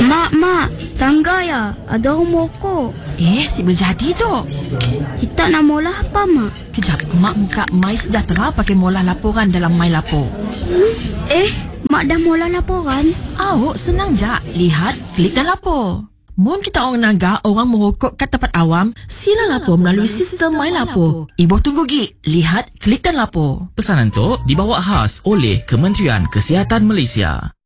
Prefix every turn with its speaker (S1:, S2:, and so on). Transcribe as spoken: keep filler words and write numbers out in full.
S1: Mak, mak, tangga ya. Ada orang mokok.
S2: Eh, si berjadi tu.
S1: Kita nak molah apa, mak?
S2: Kejap, mak buka My Sejahtera pakai molah laporan dalam My Lapor.
S1: Eh, mak dah molah laporan?
S2: Awak senang je. Lihat, klik dan lapor. Mun kita orang naga, orang merokok kat tempat awam, sila lapor melalui sistem My Lapor. Ibu tunggu gi. Lihat, klik dan lapor.
S3: Pesanan tu dibawa khas oleh Kementerian Kesihatan Malaysia.